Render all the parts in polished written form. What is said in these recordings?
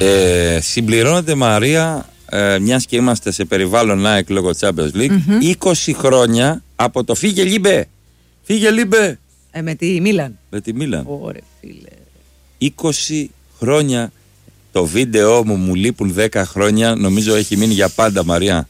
Συμπληρώνεται, Μαρία, μιας και είμαστε σε περιβάλλον ΑΕΚ λόγω Champions League, 20 χρόνια από το φύγε Λίμπε. Φύγε Λίμπε. Με τη Μίλαν. Με τη Μίλαν. Ωρε φίλε. 20 χρόνια. Το βίντεο μου λείπουν 10 χρόνια. Νομίζω έχει μείνει για πάντα, Μαρία.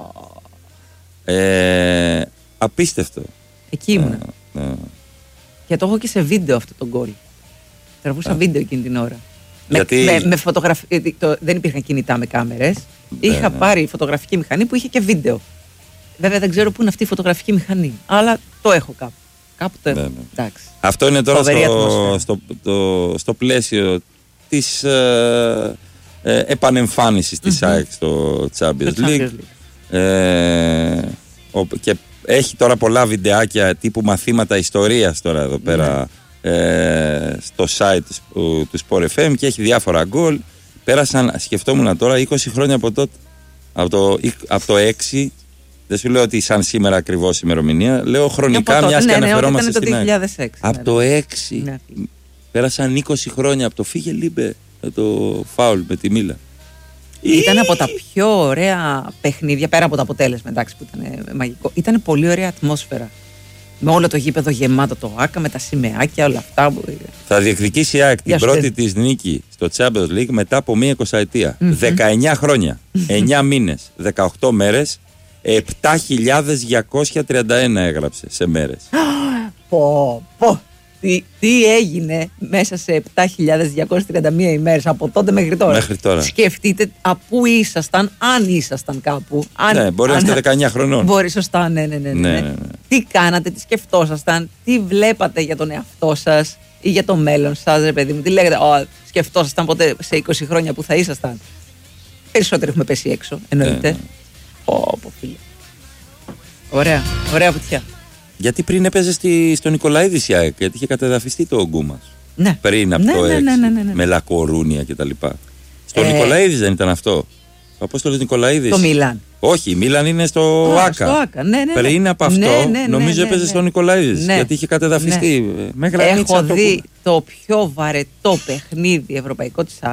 Απίστευτο. Εκεί ήμουνα. Και το έχω και σε βίντεο αυτό το γκολ. Τραβούσα βίντεο εκείνη την ώρα. Με φωτογραφία. Δεν υπήρχαν κινητά με κάμερες. Είχα πάρει φωτογραφική μηχανή που είχε και βίντεο. Βέβαια δεν ξέρω πού είναι αυτή η φωτογραφική μηχανή. Αλλά το έχω κάπου. Κάπου το έχω. Εντάξει. Αυτό είναι τώρα στο πλαίσιο της επανεμφάνισης της ΑΕΚ στο Champions League. Και έχει τώρα πολλά βιντεάκια τύπου μαθήματα ιστορίας τώρα εδώ πέρα στο site του Sport FM και έχει διάφορα γκολ. Πέρασαν, σκεφτόμουν τώρα, 20 χρόνια από τότε. Από το 6. Δεν σου λέω ότι σαν σήμερα ακριβώς ημερομηνία. Λέω χρονικά, μιας και αναφερόμαστε στην ΑΕΚ. Από το 6 πέρασαν 20 χρόνια από το φύγε Λίμπε, το φάουλ με τη Μίλα. Ήταν από τα πιο ωραία παιχνίδια, πέρα από το αποτέλεσμα, εντάξει, που ήταν μαγικό. Ήταν πολύ ωραία ατμόσφαιρα. Με όλο το γήπεδο γεμάτο, το ΆΚΑ, με τα σημαίακια, όλα αυτά. Θα διεκδικήσει η ΑΕΚ την πρώτη της νίκη στο Champions League μετά από μία 20ετία. 19 χρόνια, 9 μήνες, 18 μέρες, 7.231 έγραψε σε μέρες. Τι έγινε μέσα σε 7.231 ημέρες από τότε μέχρι τώρα. Σκεφτείτε πού ήσασταν, αν ήσασταν κάπου. Ναι, μπορεί να είστε 19 χρονών. Μπορεί, σωστά, ναι. Τι κάνατε, τι σκεφτόσασταν, τι βλέπατε για τον εαυτό σας ή για το μέλλον σας, ρε παιδί μου. Τι λέγατε, σκεφτόσασταν ποτέ σε 20 χρόνια που θα ήσασταν. Περισσότερο έχουμε πέσει έξω, εννοείται. Φίλε. Ωραία βουτιά. Γιατί πριν έπαιζε στο Νικολαίδης η ΑΕΚ, γιατί είχε κατεδαφιστεί το ογκού μας. Ναι. Πριν από το 6, με Λακορούνια κτλ. Στο Νικολαίδης δεν ήταν αυτό. Ο Απόστολος Νικολαίδης. Το Μίλαν. Όχι, η Μίλαν είναι στο ΆΚΑ. Στο ΆΚΑ. Ναι. Πριν από αυτό, νομίζω έπαιζε στο Νικολαίδης. Γιατί είχε κατεδαφιστεί. Έχω δει το πιο βαρετό παιχνίδι ευρωπαϊκό της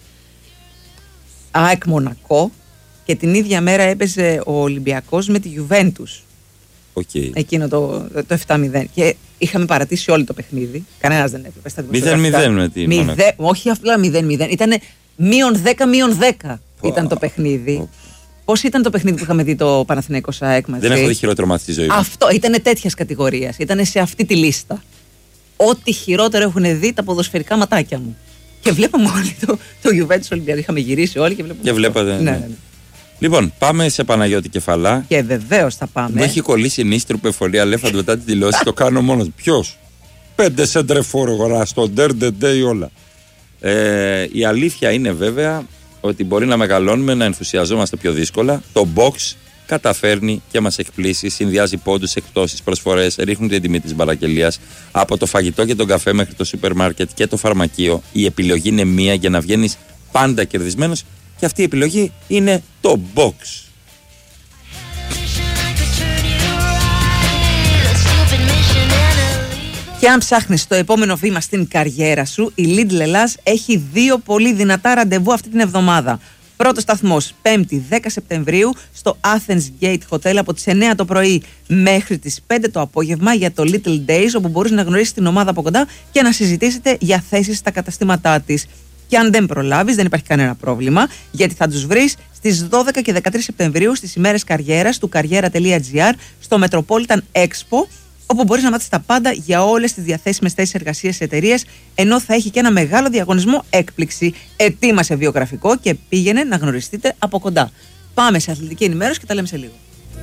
ΑΕΚ Μονακό, και την ίδια μέρα έπαιζε ο Ολυμπιακός με τη Γιουβέντους. Εκείνο το 7-0. Και είχαμε παρατήσει όλο το παιχνίδι. Κανένας δεν έβλεπε. 0-0 με την Μονακό. Όχι απλά 0-0. Ήτανε -10 ήταν το παιχνίδι. Πώς ήταν το παιχνίδι που είχαμε δει το Παναθηναϊκός ΑΕΚ μαζί? Δεν έχω δει χειρότερο μάτι στη ζωή μου. Αυτό ήταν τέτοιας κατηγορίας. Ήταν σε αυτή τη λίστα. Ό,τι χειρότερο έχουν δει τα ποδοσφαιρικά ματάκια μου. Και βλέπαμε όλοι το Juventus Ολυμπιακό. Είχαμε γυρίσει όλοι και βλέπαμε. Και βλέπατε. Ναι. Λοιπόν, πάμε σε Παναγιώτη Κεφαλά. Και βεβαίως θα πάμε. Μου έχει κολλήσει νύστρου εφορία Αλέφαντο μετά την δηλώση. Το κάνω μόνος. Ποιος? 5 σεντρεφόρ αγορά στο ντερντεντέ όλα. Η αλήθεια είναι βέβαια ότι μπορεί να μεγαλώνουμε, να ενθουσιαζόμαστε πιο δύσκολα. Το box καταφέρνει και μας εκπλήσει. Συνδυάζει πόντους, εκπτώσεις, προσφορές. Ρίχνουν την τιμή της μπαρακελίας. Από το φαγητό και τον καφέ μέχρι το σούπερ μάρκετ και το φαρμακείο. Η επιλογή είναι μία για να βγαίνεις πάντα κερδισμένος. Και αυτή η επιλογή είναι το box. Και αν ψάχνεις το επόμενο βήμα στην καριέρα σου, η Lidl Ελλάς έχει 2 πολύ δυνατά ραντεβού αυτή την εβδομάδα. Πρώτος σταθμός, 5η 10 Σεπτεμβρίου, στο Athens Gate Hotel από τις 9 το πρωί μέχρι τις 5 το απόγευμα για το Little Days, όπου μπορείς να γνωρίσεις την ομάδα από κοντά και να συζητήσετε για θέσεις στα καταστήματά της. Και αν δεν προλάβεις, δεν υπάρχει κανένα πρόβλημα, γιατί θα τους βρεις στις 12 και 13 Σεπτεμβρίου στις ημέρες καριέρας του karriera.gr στο Metropolitan Expo, όπου μπορείς να μάθεις τα πάντα για όλες τις διαθέσιμες θέσεις εργασίας σε εταιρείες, ενώ θα έχει και ένα μεγάλο διαγωνισμό έκπληξη. Ετοίμασε βιογραφικό και πήγαινε να γνωριστείτε από κοντά. Πάμε σε αθλητική ενημέρωση και τα λέμε σε λίγο.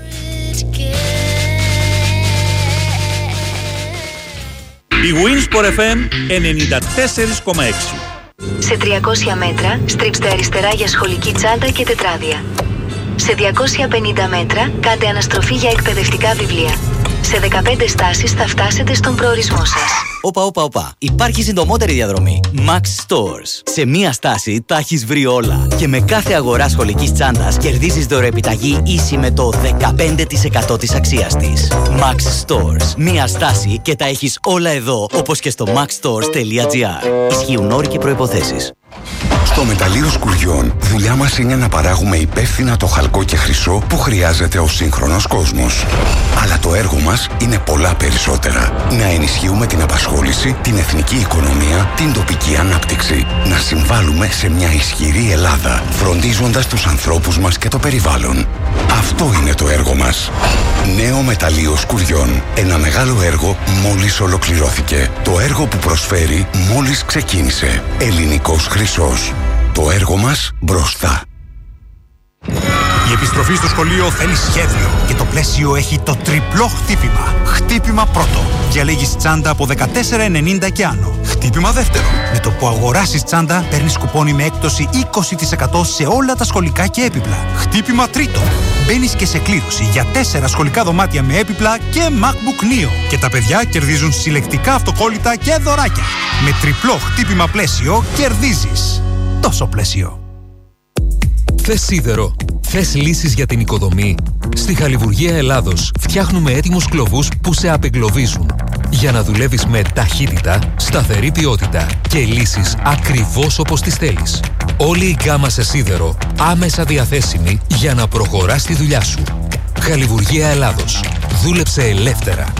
Η Winsport FM 94,6. Σε 300 μέτρα, στρίψτε αριστερά για σχολική τσάντα και τετράδια. Σε 250 μέτρα, κάντε αναστροφή για εκπαιδευτικά βιβλία. Σε 15 στάσεις θα φτάσετε στον προορισμό σας. Όπα. Υπάρχει συντομότερη διαδρομή. Max Stores. Σε μία στάση τα έχεις βρει όλα. Και με κάθε αγορά σχολικής τσάντας κερδίζεις δωρεοεπιταγή ίση με το 15% της αξίας της. Max Stores. Μία στάση και τα έχεις όλα εδώ, όπως και στο maxstores.gr. Ισχύουν όροι και προϋποθέσεις. Στο μεταλλείο Σκουριών, δουλειά μας είναι να παράγουμε υπεύθυνα το χαλκό και χρυσό που χρειάζεται ο σύγχρονος κόσμος. Αλλά το έργο μας είναι πολλά περισσότερα. Να ενισχύουμε την απασχόληση, την εθνική οικονομία, την τοπική ανάπτυξη. Να συμβάλλουμε σε μια ισχυρή Ελλάδα, φροντίζοντας τους ανθρώπους μας και το περιβάλλον. Αυτό είναι το έργο μας. Νέο μεταλλείο Σκουριών. Ένα μεγάλο έργο μόλις ολοκληρώθηκε. Το έργο που προσφέρει μόλις ξεκίνησε. Ελληνικός χρυσός. Το έργο μας μπροστά. Η επιστροφή στο σχολείο θέλει σχέδιο και το πλαίσιο έχει το τριπλό χτύπημα. Χτύπημα πρώτο. Διαλέγεις τσάντα από 14,90 και άνω. Χτύπημα δεύτερο. Με το που αγοράσεις τσάντα, παίρνεις κουπόνι με έκπτωση 20% σε όλα τα σχολικά και έπιπλα. Χτύπημα τρίτο. Μπαίνεις και σε κλήρωση για 4 σχολικά δωμάτια με έπιπλα και MacBook Neo. Και τα παιδιά κερδίζουν συλλεκτικά αυτοκόλλητα και δωράκια. Με τριπλό χτύπημα πλαίσιο κερδίζεις. Τόσο πλαίσιο. Θες σίδερο? Θες λύσεις για την οικοδομή? Στη Χαλιβουργία Ελλάδος φτιάχνουμε έτοιμους κλωβούς που σε απεγκλωβίζουν. Για να δουλεύεις με ταχύτητα, σταθερή ποιότητα και λύσεις ακριβώς όπως τις θέλεις. Όλη η γκάμα σε σίδερο άμεσα διαθέσιμη για να προχωράς τη δουλειά σου. Χαλιβουργία Ελλάδος. Δούλεψε ελεύθερα.